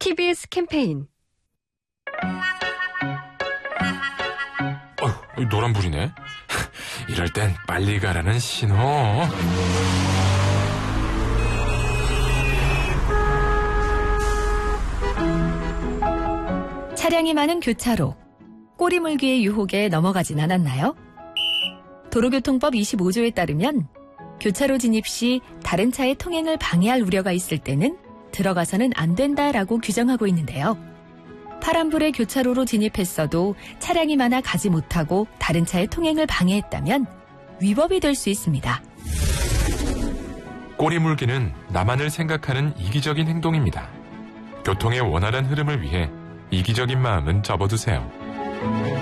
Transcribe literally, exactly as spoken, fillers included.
티비에스 캠페인. 어, 노란불이네. 이럴 땐 빨리 가라는 신호. 차량이 많은 교차로. 꼬리물기의 유혹에 넘어가진 않았나요? 도로교통법 이십오 조에 따르면 교차로 진입 시 다른 차의 통행을 방해할 우려가 있을 때는 들어가서는 안 된다라고 규정하고 있는데요. 파란불에 교차로로 진입했어도 차량이 많아 가지 못하고 다른 차의 통행을 방해했다면 위법이 될 수 있습니다. 꼬리물기는 나만을 생각하는 이기적인 행동입니다. 교통의 원활한 흐름을 위해 이기적인 마음은 접어두세요.